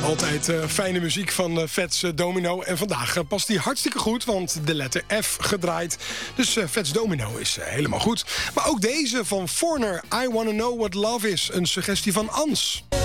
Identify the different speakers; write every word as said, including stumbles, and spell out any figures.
Speaker 1: Altijd uh, fijne muziek van uh, Fats uh, Domino. En vandaag uh, past die hartstikke goed, want de letter F gedraaid. Dus uh, Fats Domino is uh, helemaal goed. Maar ook deze van Foreigner, I Wanna Know What Love Is. Een suggestie van Ans.